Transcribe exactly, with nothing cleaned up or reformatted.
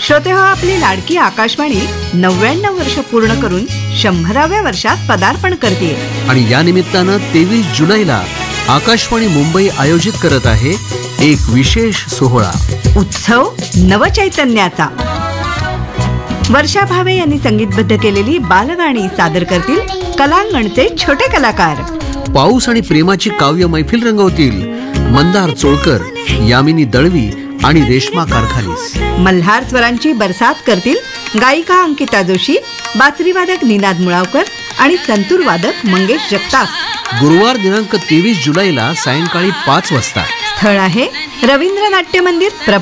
श्रोते हो, आपली लाडकी आकाशवाणी नव्याण्णव वर्ष पूर्ण करून शंभराव्या वर्षात पदार्पण करते. आणि या निमित्तानं तेवीस जुलैला आकाशवाणी मुंबई आयोजित करत आहे एक विशेष सोहळा, उत्सव नवचैतन्याचा. वर्षा भावे यांनी संगीतबद्ध केलेली बालगाणी सादर करतील कलांगणचे छोटे कलाकार. पाऊस आणि प्रेमाची काव्य मैफिल रंगवतील मंदार चोळकर, यामिनी दळवी आणि रेश्मा कारखालीस. मल्हार स्वरांची बरसात करतील गायिका अंकिता जोशी, बासरीवादक निनाद मुळावकर आणि संतूर वादक मंगेश जगताप. गुरुवार दिनांक तेवीस जुलैला सायंकाळी पाच वाजता. स्थळ आहे रवींद्र नाट्य मंदिर,